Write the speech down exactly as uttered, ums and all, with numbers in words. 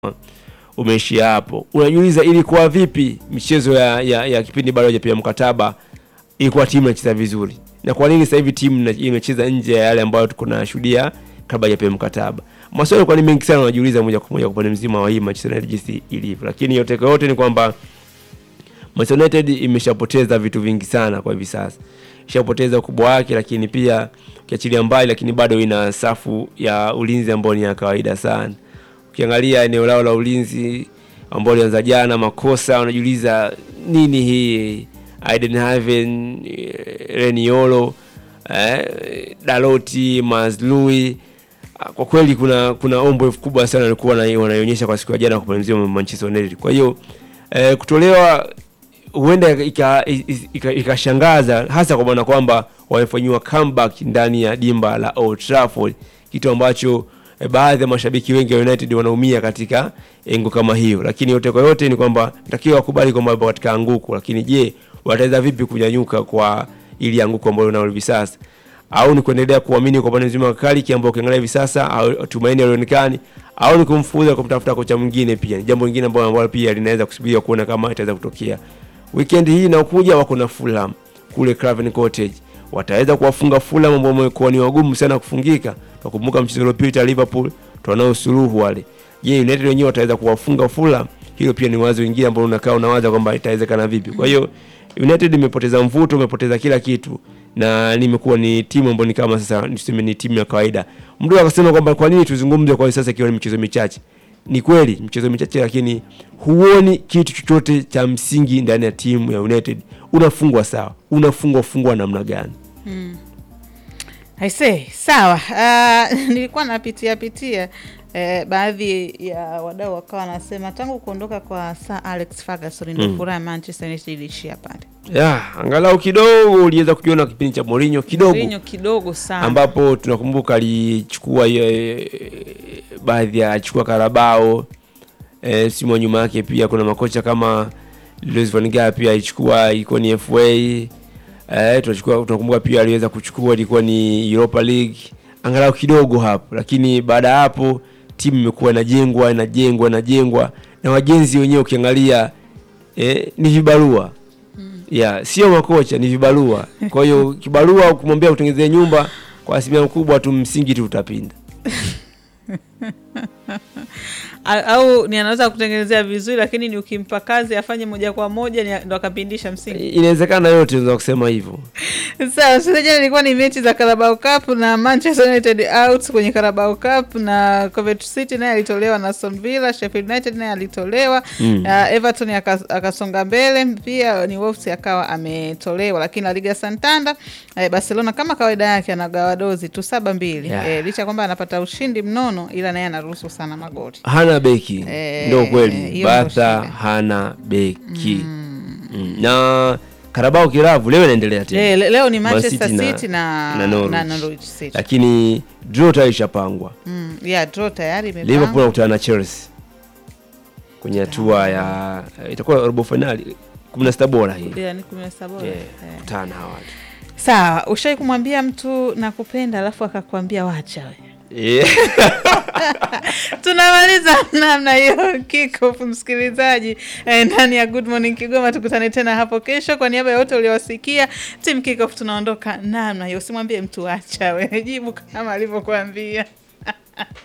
umeishia hapo. Unajiuliza ilikuwa vipi michezo ya, ya, ya kipindi bado hajapewa mkataba ilikuwa timu inacheza vizuri. Na kwa nini sasa hivi timu imecheza nje ya yale ambayo tuko nashuhudia kabla hajapewa mkataba? Maswali kwa ni mengi sana unajiuliza moja kwa moja kwa upande mzima wa hii Manchester United jinsi ilivyo. Lakini yote kwa yote ni kwamba Manchester United imeshapoteza vitu vingi sana kwa hivi sasa. Ishapoteza ukubwa wake, lakini pia ukiachilia mbali, lakini bado ina safu ya ulinzi ambayo ni ya kawaida sana. Ukiangalia eneo lao la ulinzi ambao lianza jana makosa, unajiuliza nini hii? Aiden Haven, Reniolo, eh, Daloti, Mazlui. Kwa kweli kuna kuna ombo kubwa sana walikuwa wanaionyesha kwa siku ya jana kwa mzima Manchester United. Kwa hiyo eh, kutolewa huenda ikashangaza hasa kwa maana kwamba wamefanywa comeback ndani ya dimba la Old Trafford, kitu ambacho e, baadhi ya mashabiki wengi wa United wanaumia katika engo kama hiyo. Lakini yote kwa yote ni kwamba natakiwa wakubali kwamba katika anguko, lakini je, wataweza vipi kunyanyuka kwa ili anguko ambalo nao hivi sasa? Au ni kuendelea kuamini kwa pande nzima wa Kariki ambao ukiangalia hivi sasa au tumaini alionekani, au ni kumfuza kumtafuta kocha mwingine? Pia ni jambo lingine ambalo ambalo pia linaweza kusubiriwa kuona kama itaweza kutokea. Weekend hii inakuja wako na Fulham kule Craven Cottage. Wataweza kuwafunga Fulham ambao wamekuwa ni wagumu sana kufungika. Tukumbuka mchezo uliopita Liverpool tunao suluhu wale. Je, United wenyewe wataweza kuwafunga Fulham? Hilo pia ni wazo lingine ambalo unakaa unawaza kwamba itawezekana vipi. Kwa hiyo United imepoteza mvuto, imepoteza kila kitu, na nimekuwa ni timu ambayo ni kama sasa niseme ni timu ya kawaida. Mtu akasema kwamba kwa nini tuzungumze kwa sasa ikiwa ni michezo michache? Ni kweli michezo michache, lakini huoni kitu chochote cha msingi ndani ya timu ya United. Unafungwa sawa, unafungwa fungwa namna gani? Hmm. I say sawa. Uh, nilikuwa napitia pitia eh, baadhi ya wadau wakawa wanasema tangu kuondoka kwa Sir Alex Ferguson ndio mm. furaha Manchester United ilishia pale. Yeah, angalau kidogo uliweza kujiona kipindi cha Mourinho kidogo. Mourinho kidogo sana. Ambapo tunakumbuka alichukua e, baadhi ya achukua Carabao. Eh, simu nyuma yake pia kuna makocha kama Luis van Gaal pia alichukua, ilikuwa ni F A. Eh, tunachukua tunakumbuka pia aliweza kuchukua, ilikuwa ni Europa League. Angalau kidogo hapo, lakini baada ya hapo timu imekuwa inajengwa inajengwa inajengwa na wajenzi wenyewe ukiangalia eh, ni vibarua. Mm. Yeah, sio makocha, ni vibarua. Kwa hiyo kibarua kumwambia utengenezee nyumba kwa asilimia kubwa tu msingi tu utapinda. Au ni anaweza kutengenezea vizuri, lakini ni ukimpa kazi afanye moja kwa moja ndo akapindisha msingi. Inawezekana yote unaweza kusema hivyo. Sawa, sasa jana ilikuwa ni mechi za Carabao Cup na Manchester United out kwenye Carabao Cup, na Coventry City naye alitolewa na Aston Villa, Sheffield United naye alitolewa, mm. uh, Everton akasonga mbele, pia ni Wolves akawa ametolewa. Lakini La Liga Santander eh, Barcelona kama kawaida yake anagawa dozi tu saba mbili. Yeah. Eh, licha kwamba anapata ushindi mnono, ila naye anaruhusu sana magoli. Hana beki. Eh, ndio kweli. Barca hana beki. Mm. Mm. Na Carabao Kiravu leo inaendelea tena. Le, leo ni Manchester City, City na na Norwich. na Norwich City. Lakini draw tayari ishapangwa. Mm, yeah, draw tayari imepangwa. Liverpool wanakutana na Chelsea kwenye hatua ya itakuwa robo finali kumi na sita bora hii. Yeah, ni kumi na sita bora. Yeah, kutana hawa watu. Sawa, ushai kumwambia mtu nakupenda alafu akakwambia wacha wewe? Yeah. Tunamaliza namna hiyo kick-off msikilizaji eh, ndani ya Good Morning Kigoma. Tukutane tena hapo kesho. Kwa niaba ya wote uliowasikia team kick-off tunaondoka namna hiyo. Usimwambie mtu acha wewe, jibu kama alivyokuambia.